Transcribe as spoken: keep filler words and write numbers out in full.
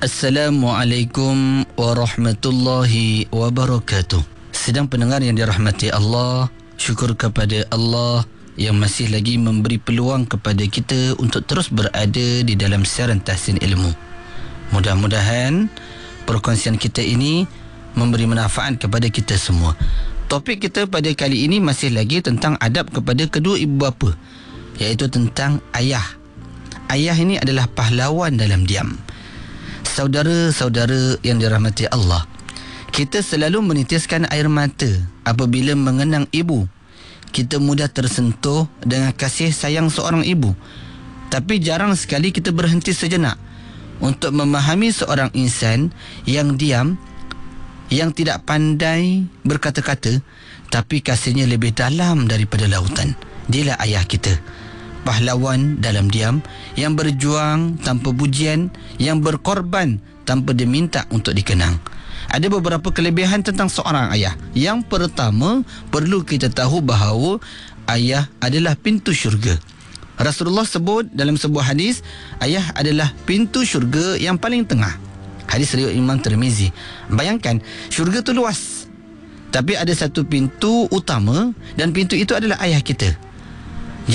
Assalamualaikum warahmatullahi wabarakatuh. Sedang pendengar yang dirahmati Allah, syukur kepada Allah yang masih lagi memberi peluang kepada kita untuk terus berada di dalam siaran Tahsin Ilmu. Mudah-mudahan perkongsian kita ini memberi manfaat kepada kita semua. Topik kita pada kali ini masih lagi tentang adab kepada kedua ibu bapa, iaitu tentang ayah. Ayah ini adalah pahlawan dalam diam. Saudara-saudara yang dirahmati Allah, kita selalu menitiskan air mata apabila mengenang ibu. Kita mudah tersentuh dengan kasih sayang seorang ibu. Tapi jarang sekali kita berhenti sejenak untuk memahami seorang insan yang diam, yang tidak pandai berkata-kata, tapi kasihnya lebih dalam daripada lautan. Dialah ayah kita, pahlawan dalam diam, yang berjuang tanpa pujian, yang berkorban tanpa diminta untuk dikenang. Ada beberapa kelebihan tentang seorang ayah. Yang pertama, perlu kita tahu bahawa ayah adalah pintu syurga. Rasulullah sebut dalam sebuah hadis, ayah adalah pintu syurga yang paling tengah. Hadis riwayat Imam Tirmizi. Bayangkan, syurga tu luas, tapi ada satu pintu utama, dan pintu itu adalah ayah kita.